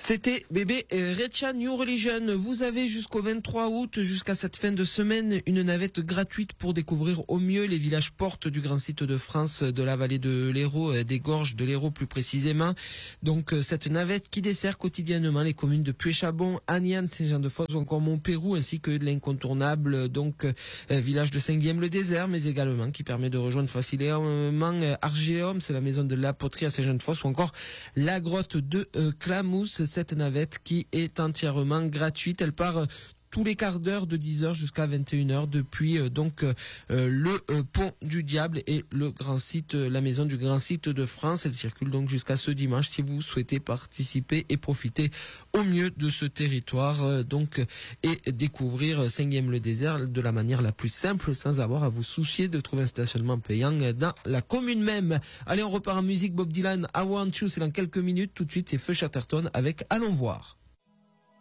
C'était bébé Recha New Religion. Vous avez jusqu'au 23 août, jusqu'à cette fin de semaine, une navette gratuite pour découvrir au mieux les villages portes du grand site de France, de la vallée de l'Hérault, des gorges de l'Hérault plus précisément. Donc cette navette qui dessert quotidiennement les communes de Puy-Chabon, Aniane, Saint-Jean-de-Foz ou encore Montpérou, ainsi que de l'incontournable village de Saint-Guilhem-le-Désert, mais également qui permet de rejoindre facilement Argéum, c'est la maison de la poterie à Saint-Jean-de-Foz, ou encore la grotte de Clamousse. Cette navette qui est entièrement gratuite, elle part tous les quarts d'heure de 10h jusqu'à 21h depuis le pont du Diable et le grand site, la maison du grand site de France. Elle circule donc jusqu'à ce dimanche si vous souhaitez participer et profiter au mieux de ce territoire et découvrir Saint-Guilhem-le-Désert de la manière la plus simple sans avoir à vous soucier de trouver un stationnement payant dans la commune même. Allez, on repart en musique. Bob Dylan, I Want You, c'est dans quelques minutes. Tout de suite, c'est Feu Chatterton avec Allons voir.